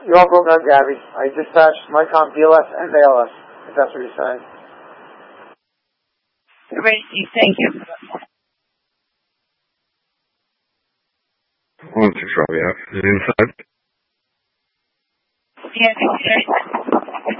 You all broke out, Gabby. I dispatched my comp DLS and ALS, if that's what you're saying. Great, thank you. One six, Robbie. Is he inside? Yeah,